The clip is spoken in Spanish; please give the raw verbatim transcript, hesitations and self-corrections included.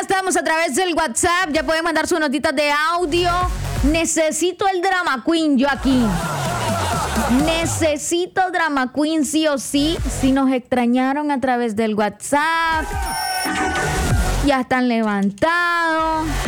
estamos a través del WhatsApp. Ya pueden mandar sus notitas de audio. Necesito el Drama Queen yo aquí. Necesito Drama Queen sí o sí. Si nos extrañaron a través del WhatsApp. Ya están levantados.